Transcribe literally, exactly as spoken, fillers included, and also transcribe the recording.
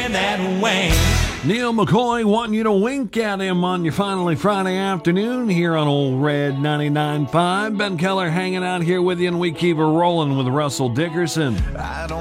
get that wang. Neil McCoy wanting you to wink at him on your finally Friday afternoon here on Old Red ninety-nine point five. Ben Keller hanging out here with you, and we keep it rolling with Russell Dickerson. I don't